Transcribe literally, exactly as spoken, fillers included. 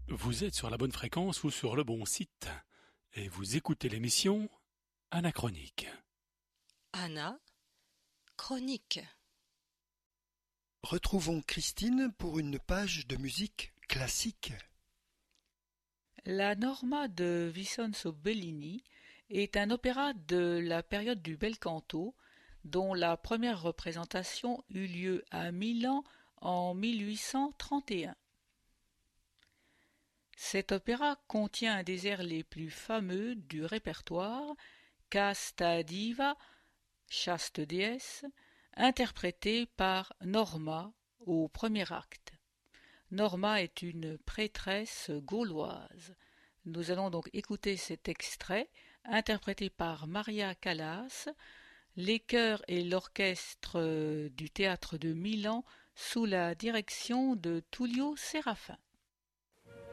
Vous êtes sur la bonne fréquence ou sur le bon site, et vous écoutez l'émission Anachronique. Anna, chronique. Retrouvons Christine pour une page de musique classique. La Norma de Vincenzo Bellini est un opéra de la période du bel canto, dont la première représentation eut lieu à Milan en mille huit cent trente et un. Cet opéra contient un des airs les plus fameux du répertoire, Casta Diva, chaste déesse, interprété par Norma au premier acte. Norma est une prêtresse gauloise. Nous allons donc écouter cet extrait, interprété par Maria Callas, les chœurs et l'orchestre du théâtre de Milan sous la direction de Tullio Serafin.